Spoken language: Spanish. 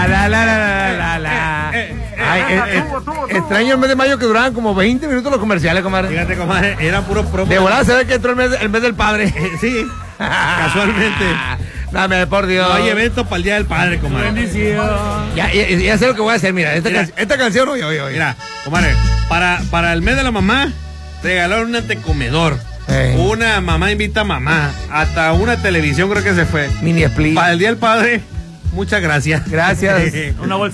Extraño el mes de mayo que duraban como 20 minutos los comerciales, comadre. Fíjate, comadre, eran puros promos. De volada se ve que entró el mes del padre. Sí, casualmente. Dame, por Dios. No hay evento para el Día del Padre, comadre. Bendición. Ya sé lo que voy a hacer, mira. Esta canción, oye. Mira, comadre, para el mes de la mamá, regalaron un antecomedor. Una mamá invita a mamá. Hasta una televisión creo que se fue. Mini split. Para el Día del Padre, muchas gracias. Gracias. Una bolsa.